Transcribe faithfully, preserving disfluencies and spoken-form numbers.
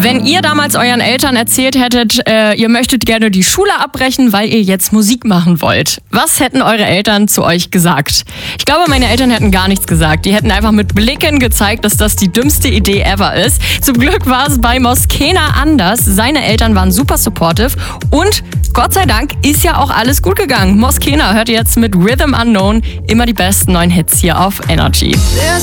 Wenn ihr damals euren Eltern erzählt hättet, äh, ihr möchtet gerne die Schule abbrechen, weil ihr jetzt Musik machen wollt, was hätten eure Eltern zu euch gesagt? Ich glaube, meine Eltern hätten gar nichts gesagt. Die hätten einfach mit Blicken gezeigt, dass das die dümmste Idee ever ist. Zum Glück war es bei Moskena anders. Seine Eltern waren super supportive und Gott sei Dank ist ja auch alles gut gegangen. Moskena hört jetzt mit Rhythm Unknown immer die besten neuen Hits hier auf Energy. There's